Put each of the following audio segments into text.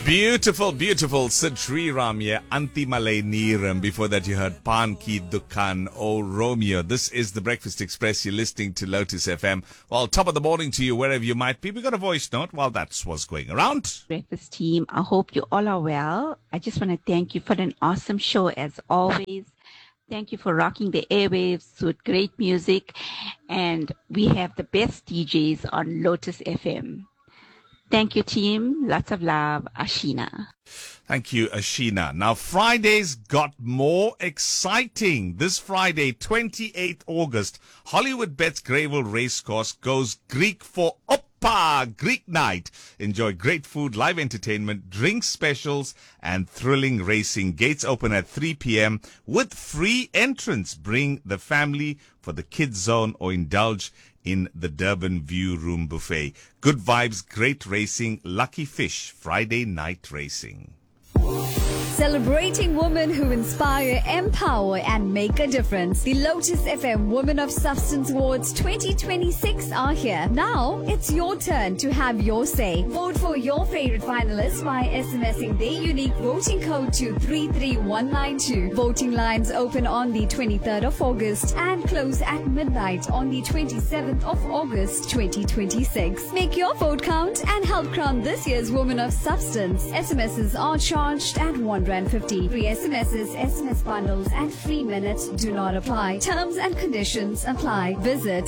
Beautiful, beautiful Sid Sriram here, Antimale Neeram. Before that you heard Pan Ki Dukan, O Romeo. This is the Breakfast Express. You're listening to Lotus FM. Well, top of the morning to you wherever you might be. We got a voice note. Well, that's what's going around. Breakfast team, I hope you all are well. I just want to thank you for an awesome show as always. Thank you for rocking the airwaves with great music. And we have the best DJs on Lotus FM. Thank you, team. Lots of love. Ashina. Thank you, Ashina. Now, Friday's got more exciting. This Friday, 28th August, Hollywood Bets Greyville Racecourse goes Greek for Oppa Greek Night. Enjoy great food, live entertainment, drink specials, and thrilling racing. Gates open at 3 p.m. with free entrance. Bring the family for the kids zone or indulge in the Durban View Room Buffet. Good vibes, great racing, lucky fish, Friday night racing. Celebrating women who inspire, empower, and make a difference. The Lotus FM Women of Substance Awards 2026 are here. Now, it's your turn to have your say. Vote for your favorite finalists by SMSing their unique voting code to 33192. Voting lines open on the 23rd of August and close at midnight on the 27th of August 2026. Make your vote count and help crown this year's Women of Substance. SMSs are charged at $150. Free SMSs, SMS bundles, and free minutes do not apply. Terms and conditions apply. Visit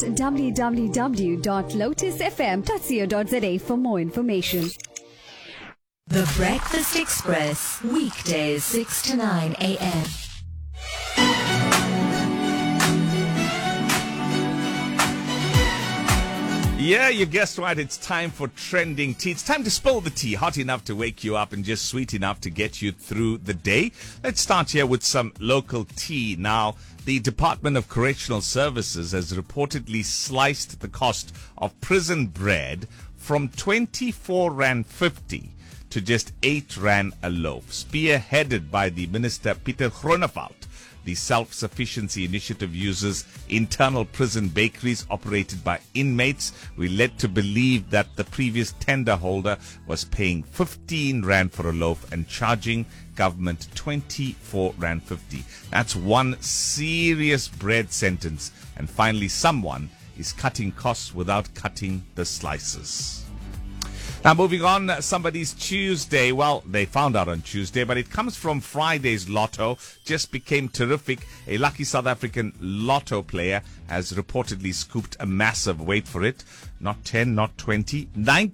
www.lotusfm.co.za for more information. The Breakfast Express, weekdays 6 to 9 a.m. Yeah, you guessed right. It's time for trending tea. It's time to spill the tea. Hot enough to wake you up and just sweet enough to get you through the day. Let's start here with some local tea. Now, the Department of Correctional Services has reportedly sliced the cost of prison bread from 24 Rand 50 to just 8 Rand a loaf, spearheaded by the Minister Pieter Groenewald. The Self-Sufficiency Initiative uses internal prison bakeries operated by inmates. We're led to believe that the previous tender holder was paying 15 Rand for a loaf and charging government 24 Rand 50. That's one serious bread sentence. And finally, someone is cutting costs without cutting the slices. Now, moving on, somebody's Tuesday. Well, they found out on Tuesday, but it comes from Friday's lotto. Just became terrific. A lucky South African lotto player has reportedly scooped a massive, wait for it, not 10, not 20,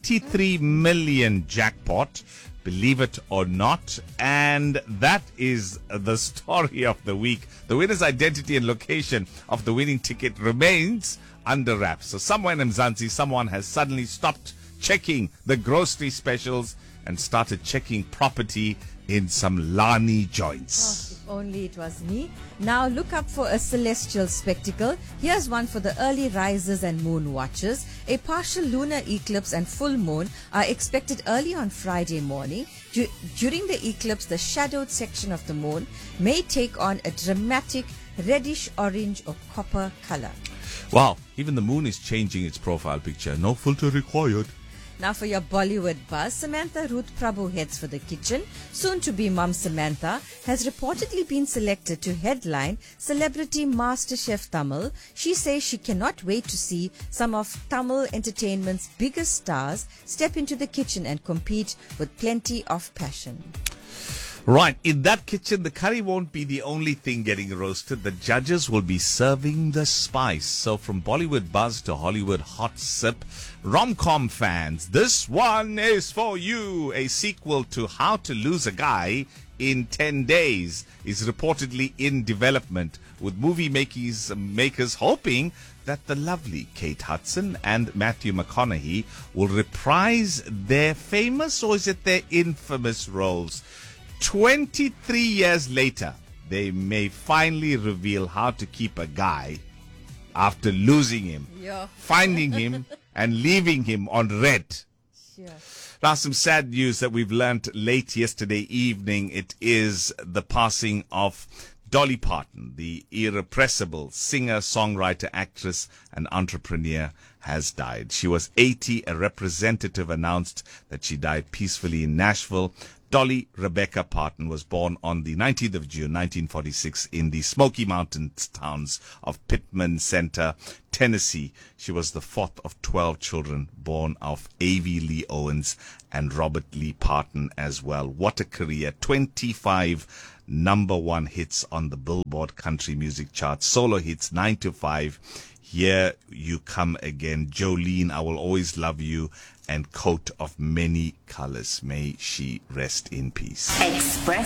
93 million jackpot. Believe it or not. And that is the story of the week. The winner's identity and location of the winning ticket remains under wraps. So somewhere in Mzansi, someone has suddenly stopped checking the grocery specials and started checking property in some Lani joints. Oh, if only it was me. Now look up for a celestial spectacle. Here's one for the early risers and moon watchers. A partial lunar eclipse and full moon are expected early on Friday morning. During the eclipse, the shadowed section of the moon may take on a dramatic reddish orange or copper color. Wow, even the moon is changing its profile picture. No filter required. Now for your Bollywood buzz, Samantha Ruth Prabhu heads for the kitchen. Soon to be mom Samantha has reportedly been selected to headline Celebrity MasterChef Tamil. She says she cannot wait to see some of Tamil entertainment's biggest stars step into the kitchen and compete with plenty of passion. Right, in that kitchen, the curry won't be the only thing getting roasted. The judges will be serving the spice. So from Bollywood buzz to Hollywood hot sip, rom-com fans, this one is for you. A sequel to How to Lose a Guy in 10 Days is reportedly in development, with movie makers hoping that the lovely Kate Hudson and Matthew McConaughey will reprise their famous, or is it their infamous roles. 23 years later, they may finally reveal how to keep a guy after losing him, finding him, and leaving him on red. Sure. Now, some sad news that we've learnt late yesterday evening. It is the passing of Dolly Parton, the irrepressible singer, songwriter, actress, and entrepreneur, has died. She was 80. A representative announced that she died peacefully in Nashville. Dolly Rebecca Parton was born on the 19th of June, 1946, in the Smoky Mountains towns of Pittman Center, Tennessee. She was the fourth of 12 children born of A.V. Lee Owens and Robert Lee Parton as well. What a career. 25 number one hits on the Billboard Country Music Chart. Solo hits 9 to 5. Here You Come Again. Jolene, I Will Always Love You, and Coat of Many Colors. May she rest in peace. Express